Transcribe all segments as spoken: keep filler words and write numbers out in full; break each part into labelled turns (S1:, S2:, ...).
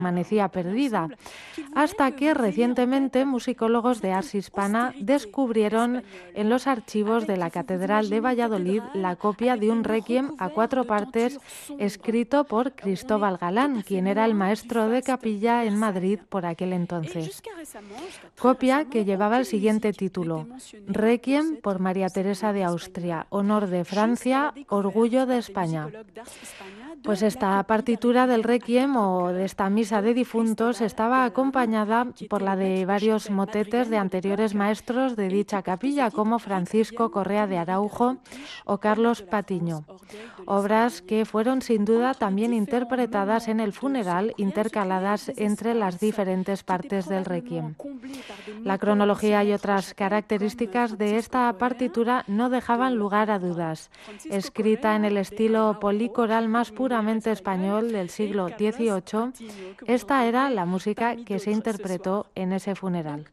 S1: permanecía perdida, hasta que recientemente musicólogos de Ars Hispana descubrieron en los archivos de la Catedral de Valladolid la copia de un requiem a cuatro partes escrito por Cristóbal Galán, quien era el maestro de capilla en Madrid por aquel entonces. Copia que llevaba el siguiente título: Requiem por María Teresa de Austria, honor de Francia, orgullo de España. Pues esta partitura del Requiem o de esta misa de difuntos estaba acompañada por la de varios motetes de anteriores maestros de dicha capilla, como Francisco Correa de Araujo o Carlos Patiño, obras que fueron sin duda también interpretadas en el funeral, intercaladas entre las diferentes partes del Requiem. La cronología y otras características de esta partitura no dejaban lugar a dudas. Escrita en el estilo policoral más puramente español del siglo dieciocho, esta era la música que se interpretó en ese funeral.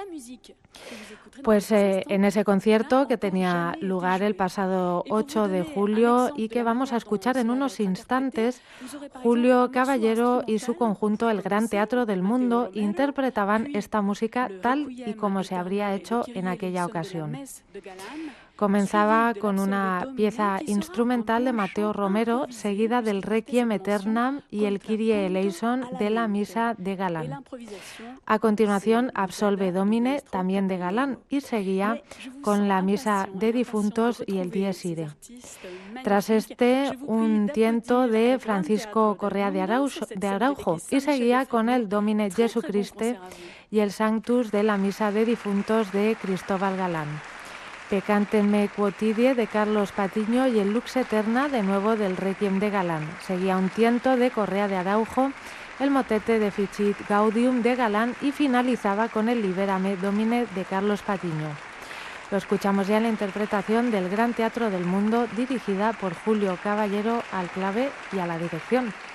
S1: Pues eh, en ese concierto que tenía lugar el pasado ocho de julio y que vamos a escuchar en unos instantes, Julio Caballero y su conjunto El Gran Teatro del Mundo interpretaban esta música tal y como se habría hecho en aquella ocasión. Comenzaba con una pieza instrumental de Mateo Romero, seguida del Requiem Aeternam y el Kyrie eleison de la Misa de Galán. A continuación, Absolve Domine, también de Galán, y seguía con la Misa de Difuntos y el Dies Irae. Tras este, un tiento de Francisco Correa de Araujo, de Araujo y seguía con el Domine Jesu Christe y el Sanctus de la Misa de Difuntos de Cristóbal Galán. Peccante me quotidie de Carlos Patiño y el Lux Eterna de nuevo del Requiem de Galán. Seguía un tiento de Correa de Araujo, el motete de Ficit Gaudium de Galán y finalizaba con el Liberame Domine de Carlos Patiño. Lo escuchamos ya en la interpretación del Gran Teatro del Mundo, dirigida por Julio Caballero al clave y a la dirección.